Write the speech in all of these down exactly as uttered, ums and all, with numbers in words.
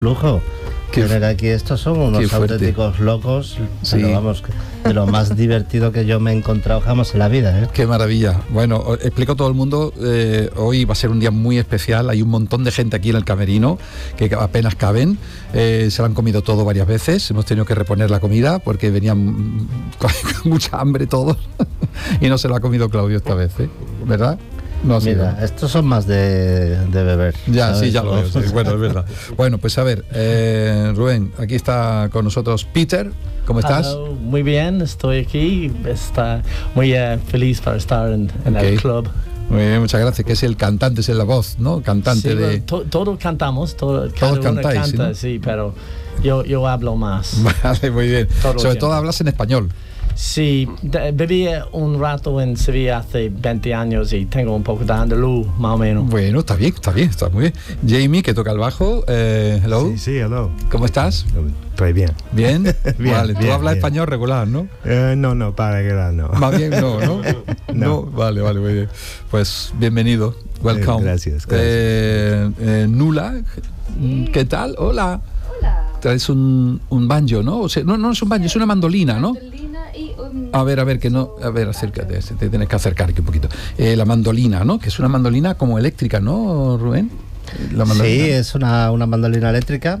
lujo. Qué Tener aquí estos son unos auténticos locos, sí. Pero vamos, de lo más divertido que yo me he encontrado jamás en la vida, ¿eh? Qué maravilla. Bueno, explico a todo el mundo, eh, hoy va a ser un día muy especial, hay un montón de gente aquí en el camerino que apenas caben, eh, se lo han comido todo varias veces, hemos tenido que reponer la comida porque venían con mucha hambre todos y no se lo ha comido Claudio esta vez, ¿eh? ¿Verdad? No, Mira, sí, estos son más de, de beber. Ya, ¿sabes? sí, ya lo veo. Sí. Bueno, es verdad. Bueno, pues a ver, eh, Rubén, aquí está con nosotros Peter. ¿Cómo estás? Hello, muy bien, estoy aquí. Está muy uh, feliz para estar en, en okay. el club. Muy bien, muchas gracias. Que es el cantante, es la voz, ¿no? Cantante sí, de. Bueno, to, todos cantamos, todo, cada todos uno cantáis, canta, ¿no? Sí, pero yo, yo hablo más. Vale, muy bien. Todo Sobre todo hablas en español. Sí, de, viví un rato en Sevilla hace veinte años y tengo un poco de andaluz, más o menos. Bueno, está bien, está bien, está muy bien. Jamie, que toca el bajo, eh, hello. Sí, sí, hello. ¿Cómo estás? Estoy bien. ¿Bien? bien vale, tú bien, hablas bien. español regular, ¿no? Uh, no, no, para regular, no. Más bien no, ¿no? no. no. Vale, vale, muy bien. Pues bienvenido, welcome. Eh, gracias, gracias. Eh, eh, Nula, sí. ¿Qué tal? Hola. Hola. Traes un, un banjo, ¿no? O sea, no, no es un banjo, es una mandolina, ¿no? Y, um, a ver, a ver, que no... A ver, acércate, te tienes que acercar aquí un poquito. Eh, la mandolina, ¿no? Que es una mandolina como eléctrica, ¿no, Rubén? La sí, es una, una mandolina eléctrica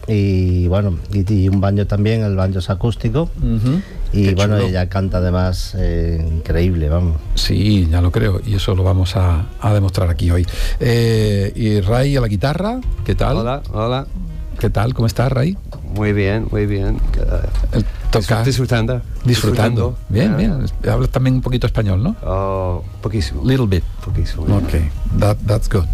y, bueno, y, y un banjo también, el banjo es acústico. Uh-huh. Y Qué bueno, chulo. Ella canta además eh, increíble, vamos. Sí, ya lo creo, y eso lo vamos a, a demostrar aquí hoy. Eh, y Ray a la guitarra, ¿qué tal? Hola, hola. ¿Qué tal? ¿Cómo estás, Ray? Muy bien, muy bien. Uh, Toca disfrutando. Disfrutando. Bien, uh, bien. Hablas también un poquito español, ¿no? Oh, poquísimo. Little bit. Poquísimo. Ok, that, that's good.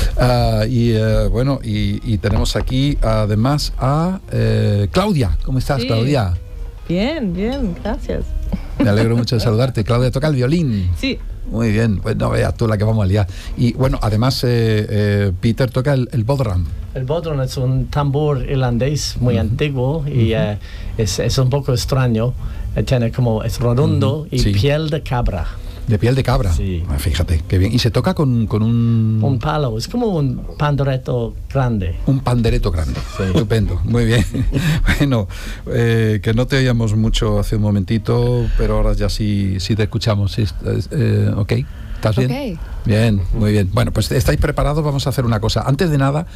Uh, y uh, bueno, y, y tenemos aquí además a eh, Claudia. ¿Cómo estás, sí. Claudia? Bien, bien, gracias. Me alegro mucho de saludarte. Claudia toca el violín. Sí. Muy bien, pues no veas tú la que vamos a liar. Y bueno, además eh, eh, Peter toca el, el bodhran. El bodhran es un tambor irlandés muy uh-huh. antiguo y uh-huh. uh, es, es un poco extraño. Uh, tiene como, es redondo uh-huh. y sí. piel de cabra. De piel de cabra. Sí. Ah, fíjate, qué bien. Y se toca con, con un... Un palo, es como un pandereto grande. Un pandereto grande. Sí. Estupendo, muy bien. Bueno, eh, que no te oíamos mucho hace un momentito, pero ahora ya sí, sí te escuchamos. Eh, ok, ¿estás bien? Okay. Bien, muy bien. Bueno, pues estáis preparados, vamos a hacer una cosa. Antes de nada,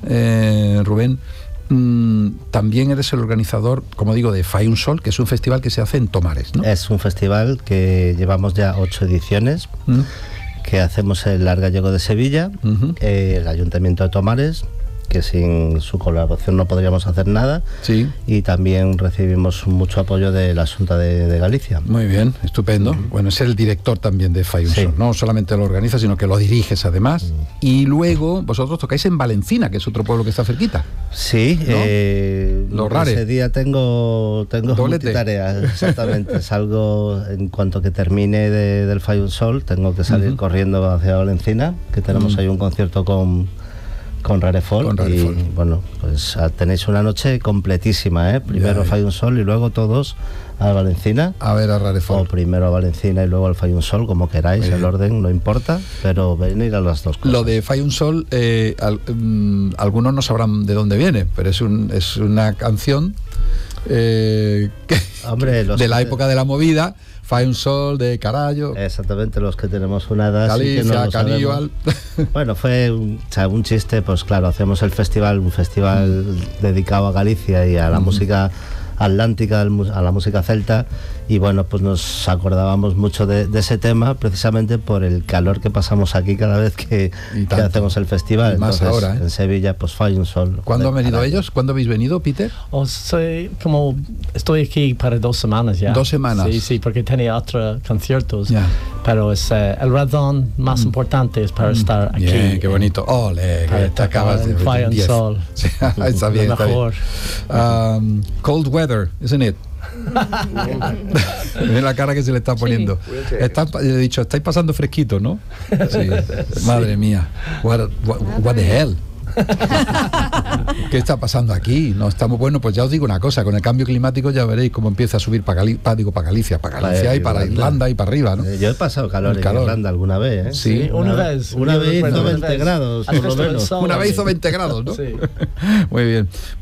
eh, Rubén, Mm, también eres el organizador, como digo, de Fai un Sol, que es un festival que se hace en Tomares, ¿no? Es un festival que llevamos ya ocho ediciones, ¿Mm? que hacemos el Art Gallego de Sevilla, uh-huh. eh, el Ayuntamiento de Tomares, que sin su colaboración no podríamos hacer nada, sí. y también recibimos mucho apoyo de la Xunta de, de Galicia. Muy bien, estupendo. Uh-huh. Bueno, es el director también de Fai un Sol, sí. No solamente lo organiza, sino que lo diriges además. Uh-huh. Y luego vosotros tocáis en Valencina, que es otro pueblo que está cerquita. Sí, ¿no? eh, Lo rare. Ese día tengo, tengo multitareas, exactamente. Salgo en cuanto que termine de, del Fai un Sol, tengo que salir uh-huh. corriendo hacia Valencina, que tenemos uh-huh. ahí un concierto con... con Rarefol, con Rarefol. Y bueno, pues tenéis una noche completísima, ¿eh? Primero Fai un Sol y luego todos a Valencina. A ver a Rarefol. O primero a Valencina y luego al Fai un Sol, como queráis, el orden no importa, pero venir a las dos cosas. Lo de Fai un Sol, eh, al, um, algunos no sabrán de dónde viene, pero es, un, es una canción eh, que, Hombre, los de la que... época de la movida. Fai un Sol de Carallo. Exactamente, los que tenemos una edad. Galicia, sí que no Caníbal. Bueno, fue un, o sea, un chiste, pues claro, hacemos el festival, un festival mm. dedicado a Galicia y a la mm. música atlántica, a la música celta, y bueno, pues nos acordábamos mucho de, de ese tema precisamente por el calor que pasamos aquí cada vez que, que hacemos el festival. Y más Entonces, ahora, ¿eh? En Sevilla, pues Fai un Sol. ¿Cuándo han venido ellos? ¿Cuándo habéis venido, Peter? Oh, soy como estoy aquí para dos semanas ya. Dos semanas. Sí, sí, porque tenía otros conciertos. Yeah. Pero es uh, el razón más mm. importante es para mm. estar aquí. Bien, qué bonito. Ole, que te acabas de Fai un Sol. Sí, está bien, está mejor. Bien. Um, cold weather, isn't it? Miren la cara que se le está poniendo. Sí. Está, he dicho, estáis pasando fresquito, ¿no? Sí. Madre mía. What, what, what the hell? ¿Qué está pasando aquí? No estamos, bueno, pues ya os digo una cosa, con el cambio climático ya veréis cómo empieza a subir para Gali pa, digo, para Galicia, para Galicia para y para Irlanda. Irlanda y para arriba, ¿no? Eh, yo he pasado calor, calor en Irlanda alguna vez, ¿eh? Sí, sí una, una vez. Una vez hizo veinte grados, por lo menos. Una vez hizo veinte grados, ¿no? Sí. Muy bien.